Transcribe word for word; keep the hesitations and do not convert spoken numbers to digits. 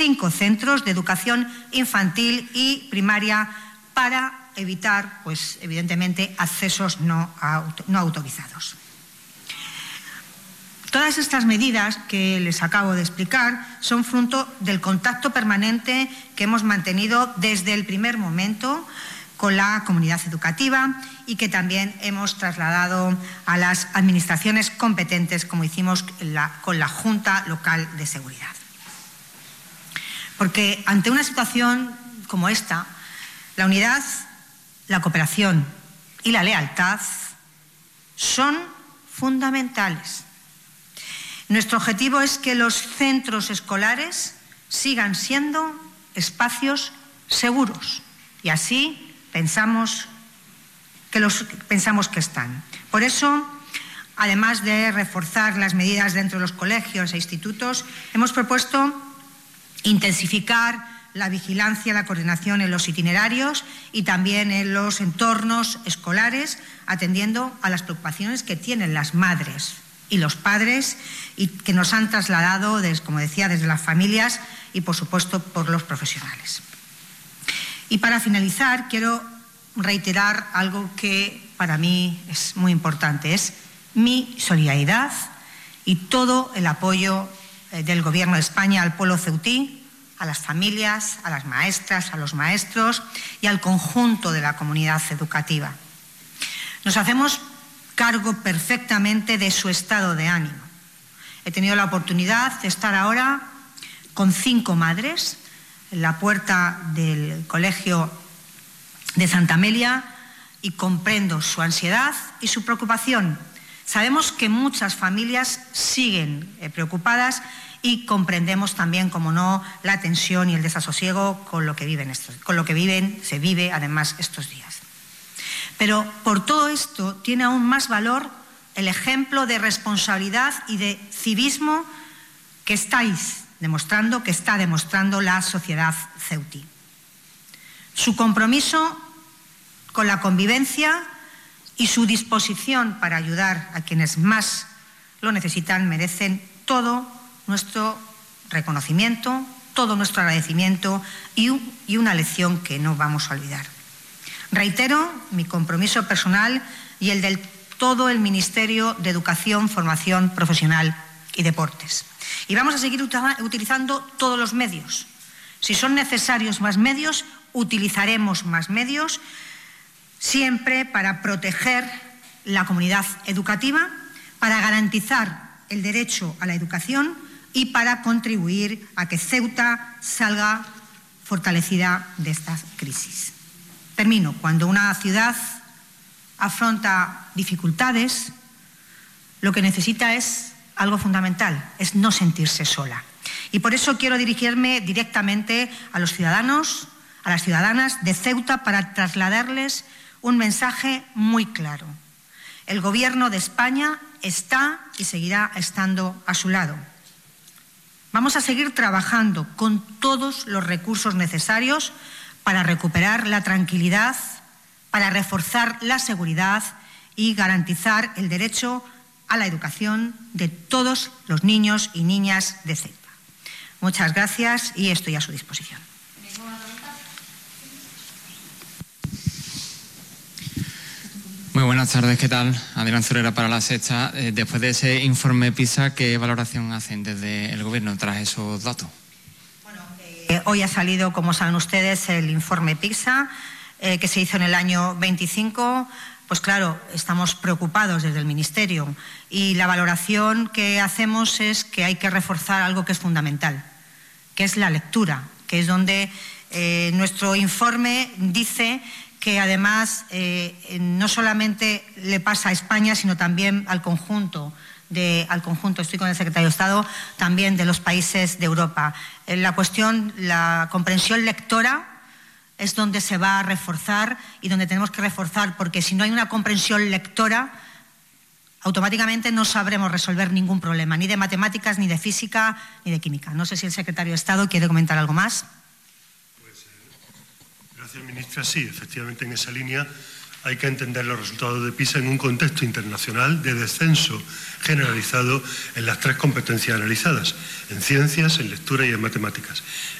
cinco centros de educación infantil y primaria para evitar, pues, evidentemente, accesos no, auto, no autorizados. Todas estas medidas que les acabo de explicar son fruto del contacto permanente que hemos mantenido desde el primer momento con la comunidad educativa y que también hemos trasladado a las administraciones competentes, como hicimos la, con la Junta Local de Seguridad. Porque ante una situación como esta, la unidad, la cooperación y la lealtad son fundamentales. Nuestro objetivo es que los centros escolares sigan siendo espacios seguros y así pensamos que, los, pensamos que están. Por eso, además de reforzar las medidas dentro de los colegios e institutos, hemos propuesto intensificar la vigilancia, la coordinación en los itinerarios y también en los entornos escolares, atendiendo a las preocupaciones que tienen las madres y los padres y que nos han trasladado, desde, como decía, desde las familias y, por supuesto, por los profesionales. Y para finalizar, quiero reiterar algo que para mí es muy importante, es mi solidaridad y todo el apoyo del Gobierno de España al pueblo ceutí, a las familias, a las maestras, a los maestros y al conjunto de la comunidad educativa. Nos hacemos cargo perfectamente de su estado de ánimo. He tenido la oportunidad de estar ahora con cinco madres en la puerta del colegio de Santa Amelia y comprendo su ansiedad y su preocupación. Sabemos que muchas familias siguen eh, preocupadas y comprendemos también, como no, la tensión y el desasosiego con lo que viven estos, con lo que viven, se vive además estos días. Pero por todo esto tiene aún más valor el ejemplo de responsabilidad y de civismo que estáis demostrando, que está demostrando la sociedad ceutí. Su compromiso con la convivencia y su disposición para ayudar a quienes más lo necesitan merecen todo nuestro reconocimiento, todo nuestro agradecimiento y, un, y una lección que no vamos a olvidar. Reitero mi compromiso personal y el del todo el Ministerio de Educación, Formación Profesional y Deportes. Y vamos a seguir utilizando todos los medios. Si son necesarios más medios, utilizaremos más medios, siempre para proteger la comunidad educativa, para garantizar el derecho a la educación y para contribuir a que Ceuta salga fortalecida de esta crisis. Termino. Cuando una ciudad afronta dificultades, lo que necesita es algo fundamental, es no sentirse sola. Y por eso quiero dirigirme directamente a los ciudadanos, a las ciudadanas de Ceuta para trasladarles un mensaje muy claro. El Gobierno de España está y seguirá estando a su lado. Vamos a seguir trabajando con todos los recursos necesarios para recuperar la tranquilidad, para reforzar la seguridad y garantizar el derecho a la educación de todos los niños y niñas de Ceuta. Muchas gracias y estoy a su disposición. Muy buenas tardes, ¿qué tal? Adrián Zorera para La Sexta. Eh, después de ese informe PISA, ¿qué valoración hacen desde el Gobierno tras esos datos? Bueno, eh, hoy ha salido, como saben ustedes, el informe PISA eh, que se hizo en el año veinticinco. Pues claro, estamos preocupados desde el Ministerio y la valoración que hacemos es que hay que reforzar algo que es fundamental, que es la lectura, que es donde eh, nuestro informe dice que además eh, no solamente le pasa a España, sino también al conjunto, de, al conjunto, estoy con el secretario de Estado, también de los países de Europa. Eh, la cuestión, la comprensión lectora es donde se va a reforzar y donde tenemos que reforzar, porque si no hay una comprensión lectora, automáticamente no sabremos resolver ningún problema, ni de matemáticas, ni de física, ni de química. No sé si el secretario de Estado quiere comentar algo más. Gracias, ministra. Sí, efectivamente, en esa línea hay que entender los resultados de PISA en un contexto internacional de descenso generalizado en las tres competencias analizadas, en ciencias, en lectura y en matemáticas.